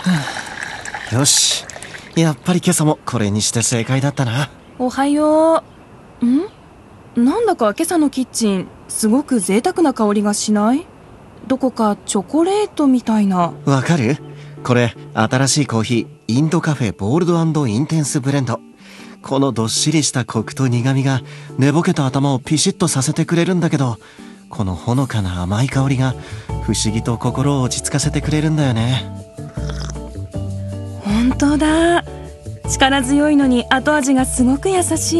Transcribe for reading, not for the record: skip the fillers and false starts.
よし、やっぱり今朝もこれにして正解だったな。 おはよう。なんだか今朝のキッチンすごく贅沢な香りがしない？どこかチョコレートみたいな。 わかる？これ新しいコーヒー、インドカフェボールド&インテンスブレンド。このどっしりしたコクと苦みが寝ぼけた頭をピシッとさせてくれるんだけど、このほのかな甘い香りが不思議と心を落ち着かせてくれるんだよね。 本当だ。力強いのに後味がすごく優しい。